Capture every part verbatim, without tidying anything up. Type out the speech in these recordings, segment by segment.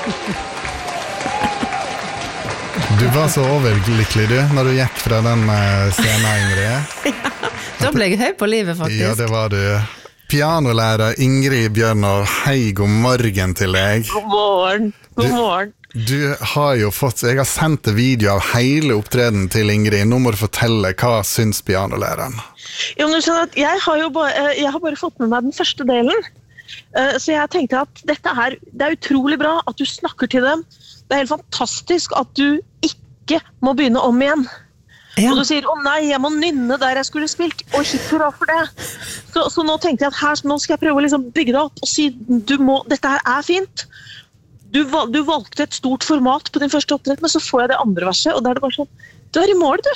Du var så overlykkelig du, når du gikk fra den scenen, Ingrid. Ja, da ble jeg høy på livet, faktisk. Ja, det var du. Pianolærer Ingrid Bjørnov, hei, god morgen til deg. God morgen, god morgen. Du, du har jo fått, jeg har sendt en video av hele opptreden til Ingrid. Nå må du fortelle, hva syns pianolæreren? Jo, men du skjønner at jeg har jo bare, jeg har bare fått med meg den første delen. Så jeg tenkte at dette her, det er utrolig bra at du snakker til dem. Det er helt fantastisk at du ikke må begynne om igjen. Ja. Og du sier, å nei, jeg må nynne der jeg skulle spilt, og hipp hurra for det. Så, så nå tenkte jeg at her, nå skal jeg prøve å liksom bygge det opp og si, du må, dette her er fint. Du, valg, du valgte et stort format på din første opptrett, men så får jeg det andre verset, og da er det bare sånn, du er i mål, du.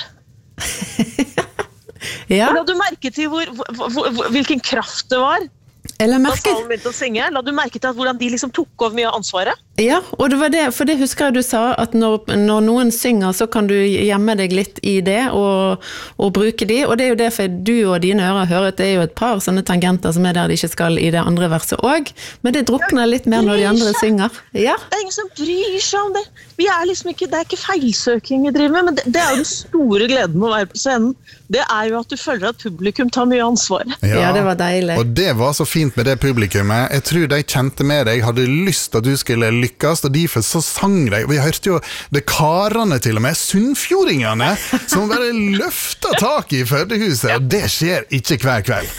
Ja. Og la du merke til hvor, hvor, hvor, hvilken kraft det var. Eller merke... Da salen begynte å synge, la du merke til at hvordan de liksom tok over mye av ansvaret? Ja, og det var det, for det husker jeg du sa, at når, når noen synger, så kan du gjemme deg litt i det, og, og bruke de, og det er jo det, for du og dine ører hører at det er jo et par sånne tangenter som er der de ikke skal i det andre verset også, men det drukner litt mer når de andre synger. Ja. Det er ingen som bryr seg om det. Vi er liksom ikke, det er ikke feilsøking vi driver med, men det, det er jo den store gleden med å være på scenen. Det er jo at du føler at publikum tar mye ansvar. Ja, ja, det var deilig. Og det var så fint med det publikummet. Jeg tror de kjente med deg, hadde lyst til at du skulle lykkes, og derfor så sang de. Vi hørte jo det karene til og med, sunnfjordingene, som bare løftet tak i Førdehuset, og det skjer ikke hver kveld.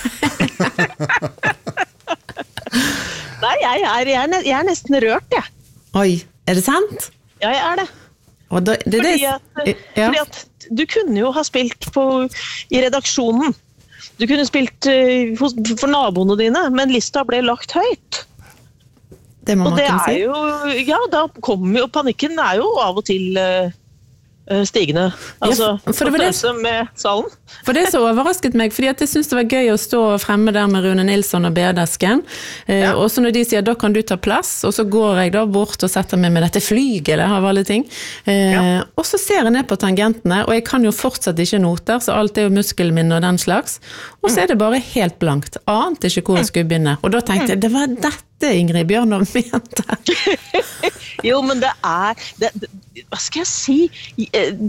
Nei, jeg er, jeg, er, jeg er nesten rørt, jeg. Oi, er det sant? Ja, jeg er det. Og da, det fordi, det, at, ja. fordi at du kunne jo ha spilt på, i redaksjonen. Du kunne spilt uh, hos, for naboene dine, men lista ble lagt høyt. Det må og man det kunne er si. Jo, ja, da kommer jo, panikken er jo av og til uh, stigende. Altså, ja, for det var det med salen. For det så overrasket meg, fordi at jeg synes det var gøy å stå fremme der med Rune Nilsson og Bedesken, eh, ja. Og så når de sier, da kan du ta plass, og så går jeg da bort og setter meg med dette flygelet av alle ting, eh, ja. Og så ser jeg ned på tangentene, og jeg kan jo fortsatt ikke noter, så alt er jo muskelminne og den slags, og så er det bare helt blankt, ante ikke hvor jeg skulle begynne, og da tenkte jeg, det var dette Ingrid Bjørnov mente. Jo, men det er, det, det, hva skal jeg si,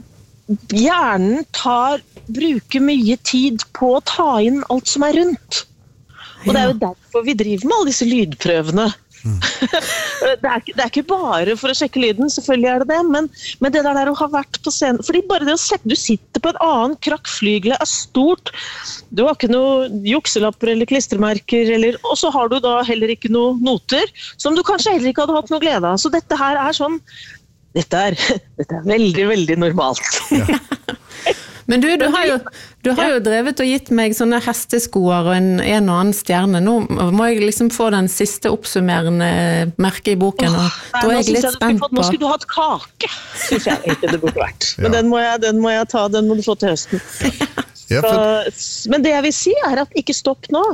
hjernen tar, bruker mye tid på å ta inn alt som er rundt. Og det er jo derfor vi driver med alle disse lydprøvene. Mm. det, er, det er ikke bare for å sjekke lyden, selvfølgelig er det det, men, men det der, der å ha vært på scenen, fordi bare det å sette, du sitter på en annen krakkflygelet er stort, du har ikke noe jukselapper eller klistremerker, eller, og så har du da heller ikke noe noter, som du kanskje heller ikke hadde hatt noe glede av, så dette her er sånn, dette er, dette er veldig, veldig normalt. Ja. Men du, du har, jo, du har jo drevet og gitt meg sånne hesteskoer og en, en og annen stjerne. Nå må jeg liksom få den siste oppsummerende merke i boken, og oh, da er jeg litt spent på... Nå skulle du ha et kake, synes jeg ikke det burde vært. Men ja. den, må jeg, den må jeg ta, den må du få til høsten. Ja, for... Så, men det jeg vil si er at ikke stopp nå.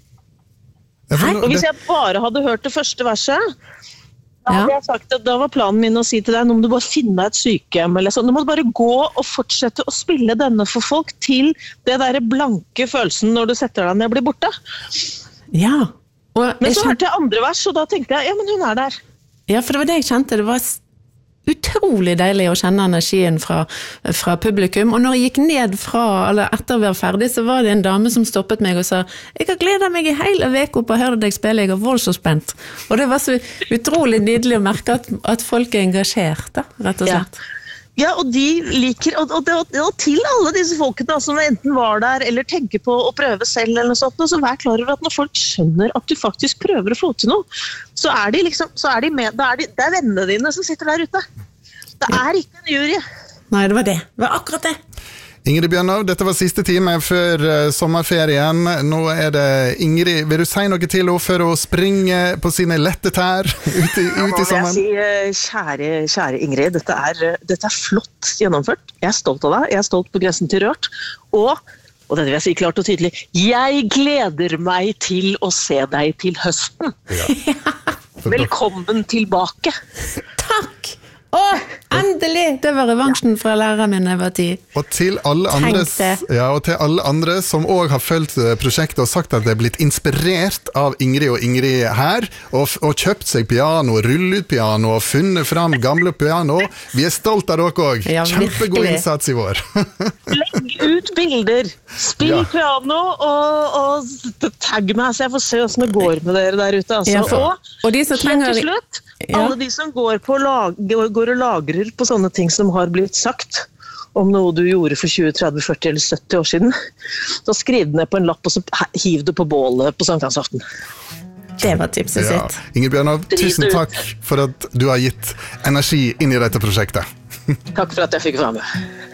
Ja, for... Og hvis jeg bare hadde hørt det første verset, da hadde jeg sagt at da var planen min å si til deg, nå må du bare finne et sykehjem, eller sånn. Nå må du bare gå og fortsette å spille denne for folk til det der blanke følelsen når du setter deg ned og blir borte. Ja. Og men så hørte jeg andre vers, og da tenkte jeg, ja, men hun er der. Ja, for det var det jeg kjente, det var utrolig deilig å kjenne energien fra, fra publikum, og når jeg gikk ned fra, eller etter å være ferdig, så var det en dame som stoppet meg og sa, jeg har gledet meg i hele vek opp og hørte deg spille, jeg har vært så spent. Og det var så utrolig nydelig å merke at, at folk er engasjert, da, rett og slett. Ja. Ja, og de liker, og, og, og, og til alle disse folkene som enten var der eller tenker på å prøve selv eller noe sånt, så vær klar over at når folk skjønner at du faktisk prøver å få til noe, så er de liksom, så er de med, da er de, det er vennene dine som sitter der ute. Det er ikke en jury. Nei, det var det. Det var akkurat det. Ingrid Bjørnov, dette var siste time før uh, sommerferien. Nå er det Ingrid, vil du si noe til henne for å springe på sine lette tær ut i, ut i sommeren? Si, uh, kjære, kjære Ingrid, dette er, uh, dette er flott gjennomført. Jeg er stolt av deg, jeg er stolt på grensen til rørt. Og, og dette vil jeg si klart og tydelig, jeg gleder meg til å se deg til høsten. Ja. Velkommen tilbake. Takk! Å, endelig! deilig! Det var revansjen fra læreren min da jeg var ti. Og til alle andre, ja, og til alle andre som også har følt prosjektet og sagt at det er blitt inspirert av Ingrid og Ingrid her, og, og kjøpt seg piano, rullet ut piano og funnet frem gamle piano. Vi er stolt av dere også. Ja, Kjempegod innsats i vår. Legg ut bilder, spill ja. piano og, og tagg meg så jeg får se hvordan det går med dere der ute. Altså. Ja, for, og, og de som trenger... Helt til slutt, ja. alle de som går, på lag, går og lagrer på sånne ting som har blitt sagt om noe du gjorde for tjue, tretti, førti eller sytti år siden, da skriv det ned på en lapp og så hiv det på bålet på sankthansaften. Det var tipset ja. sitt. Ingrid Bjørnov, tusen takk for at du har gitt energi inn i dette prosjektet. Takk for at jeg fikk være med.